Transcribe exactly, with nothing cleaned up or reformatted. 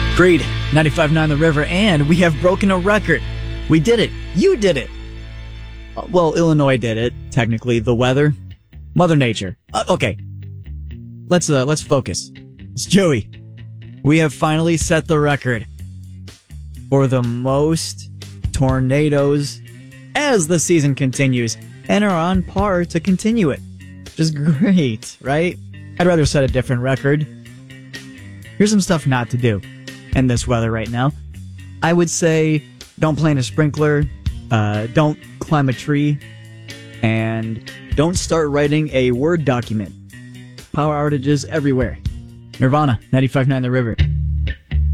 Creed, ninety-five point nine The River, and we have broken a record. We did it. You did it. Uh, well, Illinois did it, technically. The weather. Mother Nature. Uh, okay. Let's, uh, let's focus. It's Joey. We have finally set the record for the most tornadoes as the season continues, and are on par to continue it. Which is great, right? I'd rather set a different record. Here's some stuff not to do in this weather right now. I would say don't plant a sprinkler, uh, don't climb a tree, and don't start writing a Word document. Power outages everywhere. Nirvana, ninety-five point nine The River.